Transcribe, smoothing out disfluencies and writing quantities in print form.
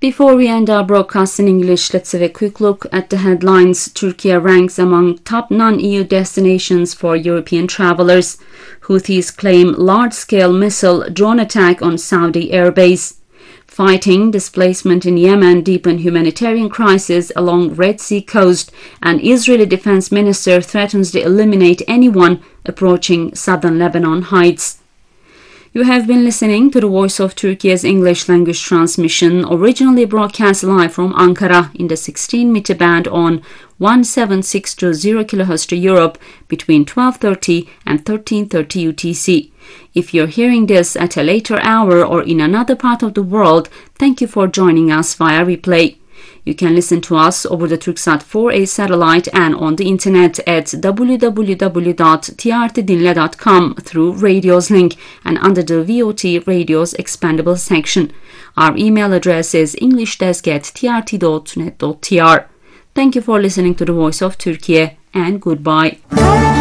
Before we end our broadcast in English, let's have a quick look at the headlines. Turkey ranks among top non-EU destinations for European travelers. Houthis claim large-scale missile drone attack on Saudi airbase. Fighting displacement in Yemen deepen humanitarian crisis along Red Sea coast, and Israeli defense minister threatens to eliminate anyone approaching southern Lebanon heights. You have been listening to the Voice of Turkey's English language transmission, originally broadcast live from Ankara in the 16-meter band on 17620 kHz to Europe between 12:30 and 13:30 UTC. If you're hearing this at a later hour or in another part of the world, thank you for joining us via replay. You can listen to us over the Turksat 4A satellite and on the internet at www.trtdinle.com through Radios link and under the VOT Radios Expandable section. Our email address is englishdesk@trt.net.tr. Thank you for listening to the Voice of Turkey and goodbye.